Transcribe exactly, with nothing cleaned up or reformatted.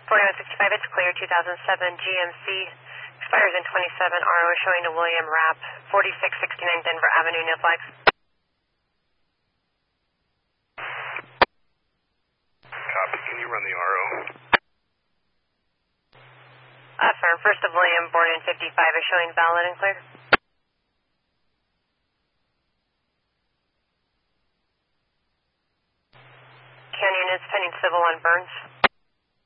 forty-one sixty-five, it's clear. two thousand seven G M C expires in twenty-seven. R O is showing to William Rapp, forty-six sixty-nine Denver Avenue, no flags. Copy, can you run the R O? Affirm, first of William, born in fifty-five, is showing valid and clear. Canyon is pending civil on Burns.